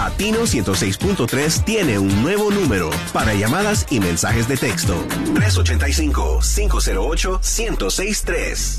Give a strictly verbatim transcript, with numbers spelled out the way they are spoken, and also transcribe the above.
Latino ciento seis punto tres tiene un nuevo número para llamadas y mensajes de texto. tres ocho cinco, cinco cero ocho, uno cero seis tres.